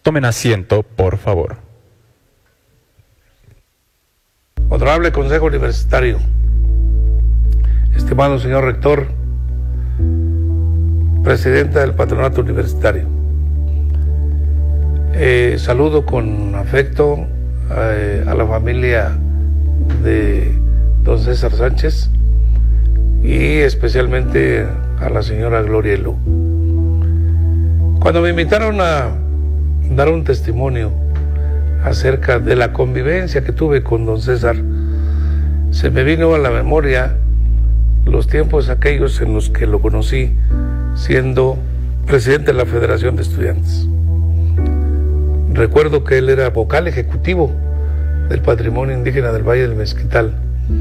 Tomen asiento, por favor. Honorable Consejo Universitario, estimado señor rector, presidenta del Patronato Universitario, saludo con afecto a la familia de don César Sánchez y especialmente a la señora Gloria Elú. Cuando me invitaron a dar un testimonio acerca de la convivencia que tuve con don César, se me vino a la memoria los tiempos aquellos en los que lo conocí siendo presidente de la Federación de Estudiantes. Recuerdo que él era vocal ejecutivo del patrimonio indígena del Valle del Mezquital,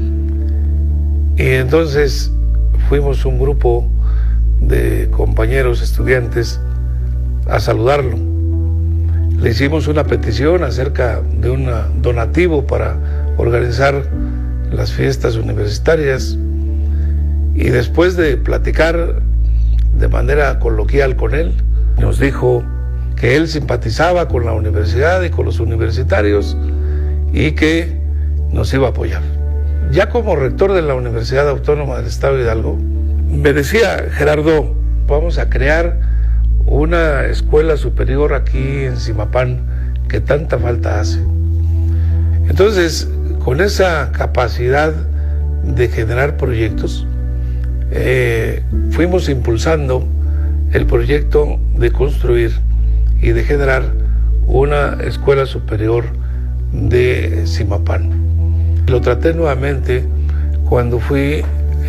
y entonces fuimos un grupo de compañeros estudiantes a saludarlo. Le hicimos una petición acerca de un donativo para organizar las fiestas universitarias, y después de platicar de manera coloquial con él, nos dijo que él simpatizaba con la universidad y con los universitarios y que nos iba a apoyar. Ya como rector de la Universidad Autónoma del Estado de Hidalgo, me decía: Gerardo, vamos a crear una escuela superior aquí en Zimapán que tanta falta hace. Entonces, con esa capacidad de generar proyectos, fuimos impulsando el proyecto de construir y de generar una escuela superior de Zimapán. Lo traté nuevamente cuando fui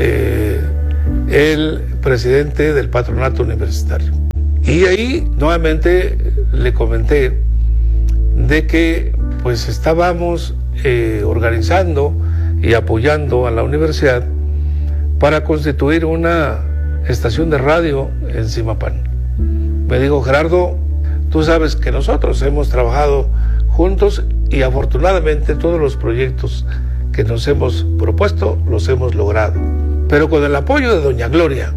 el presidente del Patronato Universitario. Y ahí nuevamente le comenté de que pues estábamos organizando y apoyando a la universidad para constituir una estación de radio en Zimapán. Me dijo: Gerardo, tú sabes que nosotros hemos trabajado juntos y afortunadamente todos los proyectos que nos hemos propuesto los hemos logrado. Pero con el apoyo de doña Gloria.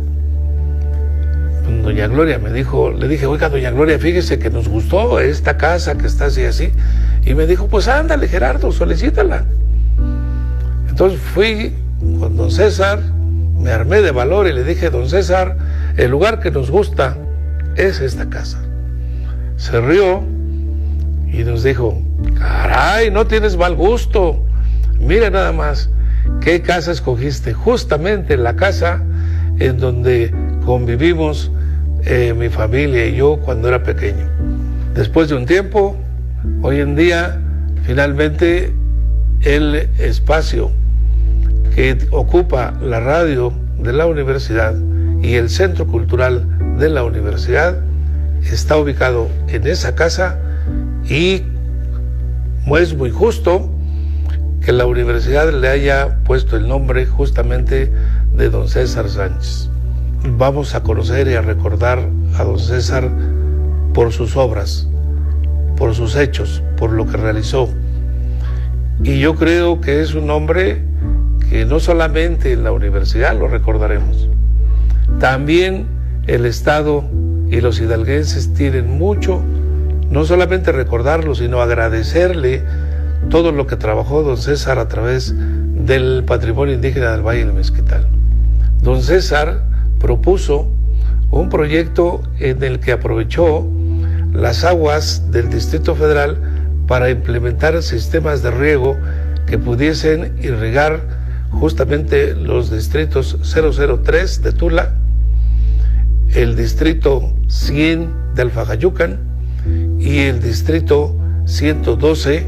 Doña Gloria me dijo, le dije: oiga, doña Gloria, fíjese que nos gustó esta casa que está así así. Y me dijo: pues ándale, Gerardo, solicítala. Entonces fui con don César, me armé de valor y le dije: don César, el lugar que nos gusta es esta casa. Se rió y nos dijo: caray, no tienes mal gusto. Mira nada más qué casa escogiste, justamente la casa en donde convivimos mi familia y yo cuando era pequeño. Después de un tiempo, hoy en día, finalmente el espacio que ocupa la radio de la universidad y el centro cultural de la universidad está ubicado en esa casa, y es muy justo que la universidad le haya puesto el nombre justamente de don César Sánchez. Vamos a conocer y a recordar a don César por sus obras, por sus hechos, por lo que realizó. Y yo creo que es un hombre que no solamente en la universidad lo recordaremos, también el Estado y los hidalguenses tienen mucho, no solamente recordarlo, sino agradecerle todo lo que trabajó don César a través del patrimonio indígena del Valle del Mezquital. Don César propuso un proyecto en el que aprovechó las aguas del Distrito Federal para implementar sistemas de riego que pudiesen irrigar justamente los distritos 003 de Tula, el distrito 100 de Alfajayucan y el distrito 112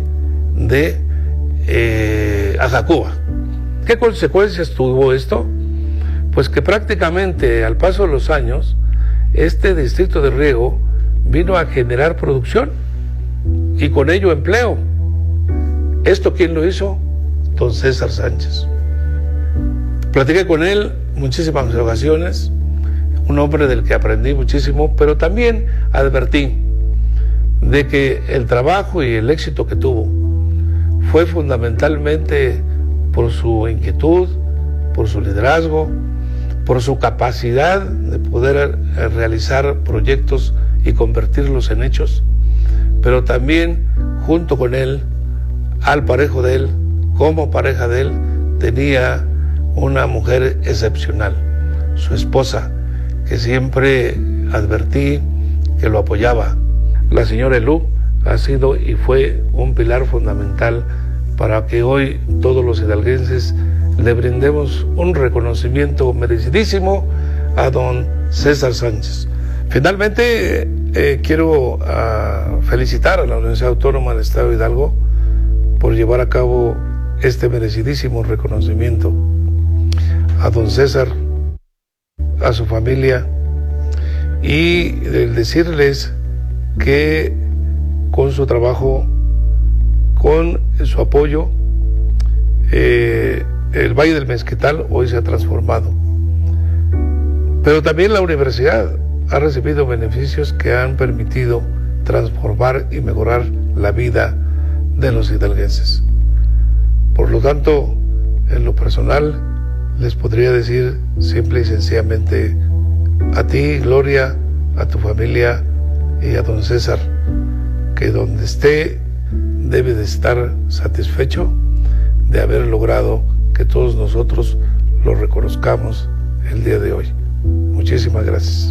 de Ajacuba. ¿Qué consecuencias tuvo esto? Pues que prácticamente al paso de los años, este distrito de riego vino a generar producción y con ello empleo. ¿Esto quién lo hizo? Don César Sánchez. Platiqué con él muchísimas ocasiones, un hombre del que aprendí muchísimo, pero también advertí de que el trabajo y el éxito que tuvo fue fundamentalmente por su inquietud, por su liderazgo, por su capacidad de poder realizar proyectos y convertirlos en hechos, pero también junto con él, al parejo de él, como pareja de él, tenía una mujer excepcional, su esposa, que siempre advertí que lo apoyaba. La señora Elú ha sido y fue un pilar fundamental para que hoy todos los hidalguenses le brindemos un reconocimiento merecidísimo a don César Sánchez. Finalmente, quiero felicitar a la Universidad Autónoma del Estado de Hidalgo por llevar a cabo este merecidísimo reconocimiento a don César, a su familia, y decirles que con su trabajo, con su apoyo, el Valle del Mezquital hoy se ha transformado. Pero también la universidad ha recibido beneficios que han permitido transformar y mejorar la vida de los hidalguenses. Por lo tanto, en lo personal, les podría decir simple y sencillamente a ti, Gloria, a tu familia y a don César, que donde esté debe de estar satisfecho de haber logrado que todos nosotros lo reconozcamos el día de hoy. Muchísimas gracias.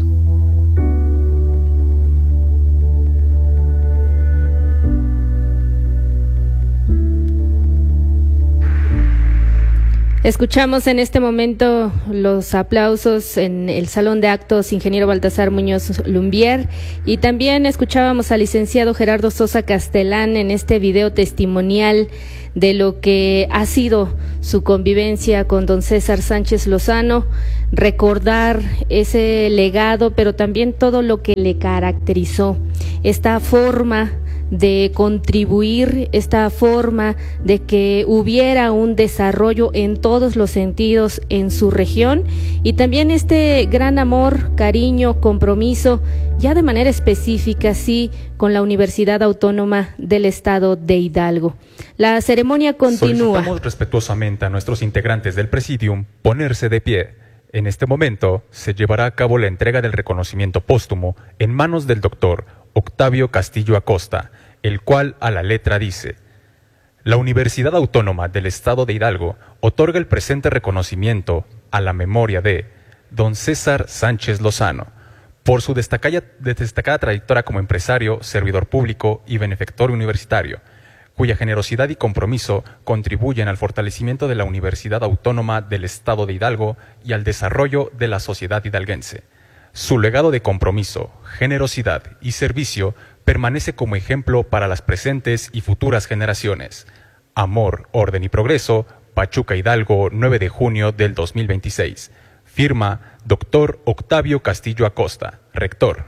Escuchamos en este momento los aplausos en el Salón de Actos Ingeniero Baltasar Muñoz Lumbier, y también escuchábamos al licenciado Gerardo Sosa Castellán en este video testimonial de lo que ha sido su convivencia con don César Sánchez Lozano, recordar ese legado, pero también todo lo que le caracterizó, esta forma de contribuir, esta forma de que hubiera un desarrollo en todos los sentidos en su región, y también este gran amor, cariño, compromiso, ya de manera específica, sí, con la Universidad Autónoma del Estado de Hidalgo. La ceremonia continúa. Solicitamos respetuosamente a nuestros integrantes del Presidium ponerse de pie. En este momento se llevará a cabo la entrega del reconocimiento póstumo en manos del doctor Octavio Castillo Acosta, el cual a la letra dice: la Universidad Autónoma del Estado de Hidalgo otorga el presente reconocimiento a la memoria de don César Sánchez Lozano, por su destacada trayectoria como empresario, servidor público y benefactor universitario, cuya generosidad y compromiso contribuyen al fortalecimiento de la Universidad Autónoma del Estado de Hidalgo y al desarrollo de la sociedad hidalguense. Su legado de compromiso, generosidad y servicio permanece como ejemplo para las presentes y futuras generaciones. Amor, Orden y Progreso, Pachuca, Hidalgo, 9 de junio del 2026. Firma, Dr. Octavio Castillo Acosta, Rector.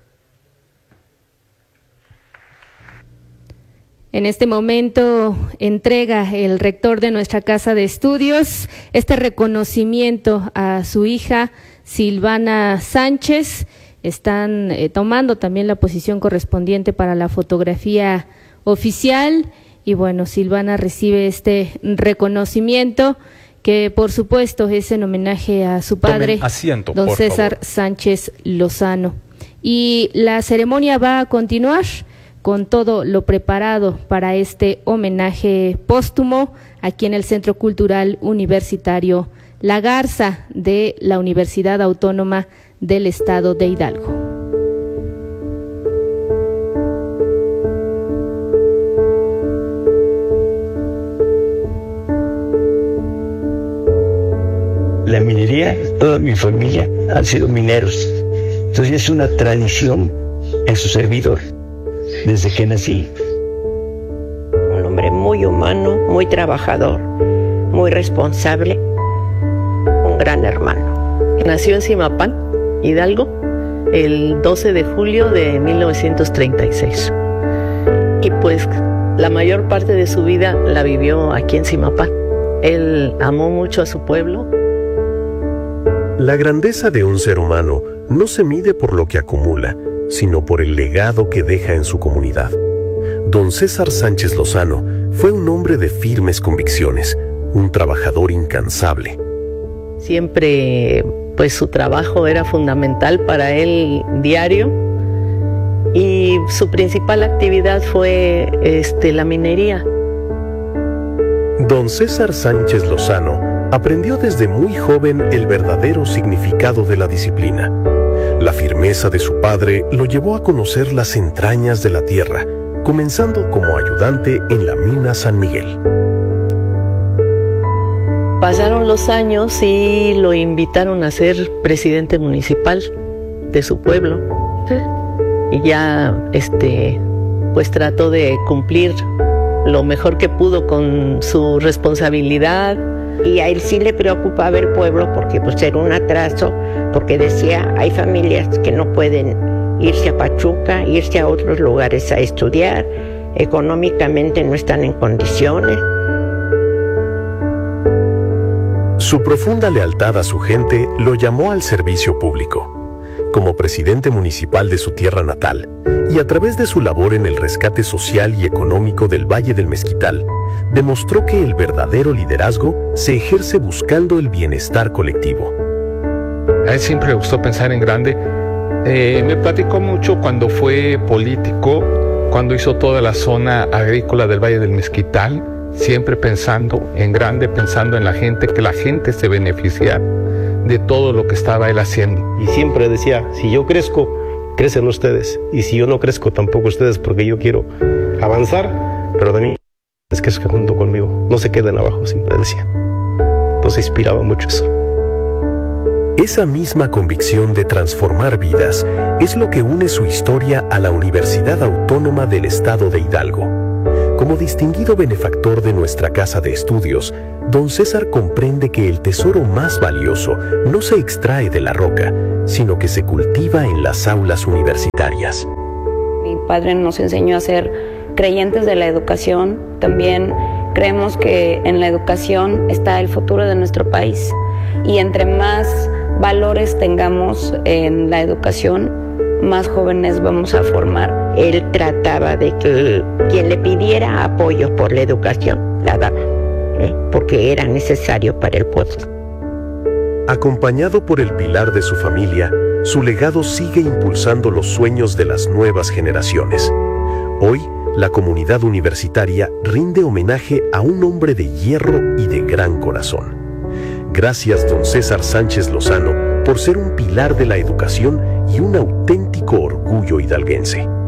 En este momento entrega el rector de nuestra casa de estudios este reconocimiento a su hija Silvana Sánchez. Están tomando también la posición correspondiente para la fotografía oficial, y bueno, Silvana recibe este reconocimiento que por supuesto es en homenaje a su padre, asiento, don César favor. Sánchez Lozano. Y la ceremonia va a continuar con todo lo preparado para este homenaje póstumo aquí en el Centro Cultural Universitario La Garza de la Universidad Autónoma del Estado de Hidalgo. La minería, toda mi familia han sido mineros, entonces es una tradición en su servidor, desde que nací. Un hombre muy humano, muy trabajador, muy responsable, un gran hermano. Nació en Zimapán, Hidalgo, el 12 de julio de 1936. Y pues la mayor parte de su vida la vivió aquí en Zimapán. Él amó mucho a su pueblo. La grandeza de un ser humano no se mide por lo que acumula, sino por el legado que deja en su comunidad. Don César Sánchez Lozano fue un hombre de firmes convicciones, un trabajador incansable. Siempre, pues su trabajo era fundamental para él diario, y su principal actividad fue la minería. Don César Sánchez Lozano aprendió desde muy joven el verdadero significado de la disciplina. La firmeza de su padre lo llevó a conocer las entrañas de la tierra, comenzando como ayudante en la mina San Miguel. Pasaron los años y lo invitaron a ser presidente municipal de su pueblo. Y ya pues trató de cumplir lo mejor que pudo con su responsabilidad. Y a él sí le preocupaba el pueblo porque pues era un atraso, porque decía, hay familias que no pueden irse a Pachuca, irse a otros lugares a estudiar, económicamente no están en condiciones. Su profunda lealtad a su gente lo llamó al servicio público. Como presidente municipal de su tierra natal, y a través de su labor en el rescate social y económico del Valle del Mezquital, demostró que el verdadero liderazgo se ejerce buscando el bienestar colectivo. A él siempre le gustó pensar en grande. Me platicó mucho cuando fue político, cuando hizo toda la zona agrícola del Valle del Mezquital, siempre pensando en grande, pensando en la gente, que la gente se beneficia de todo lo que estaba él haciendo. Y siempre decía, si yo crezco, crecen ustedes, y si yo no crezco, tampoco ustedes, porque yo quiero avanzar, pero también es que junto conmigo, no se queden abajo, siempre decía. Entonces inspiraba mucho eso. Esa misma convicción de transformar vidas es lo que une su historia a la Universidad Autónoma del Estado de Hidalgo. Como distinguido benefactor de nuestra casa de estudios, don César comprende que el tesoro más valioso no se extrae de la roca, sino que se cultiva en las aulas universitarias. Mi padre nos enseñó a ser creyentes de la educación. También creemos que en la educación está el futuro de nuestro país. Y entre más valores tengamos en la educación, más jóvenes vamos a formar. Él trataba de que quien le pidiera apoyo por la educación, la daba, porque era necesario para el pueblo. Acompañado por el pilar de su familia, su legado sigue impulsando los sueños de las nuevas generaciones. Hoy, la comunidad universitaria rinde homenaje a un hombre de hierro y de gran corazón. Gracias, don César Sánchez Lozano, por ser un pilar de la educación y un auténtico orgullo hidalguense.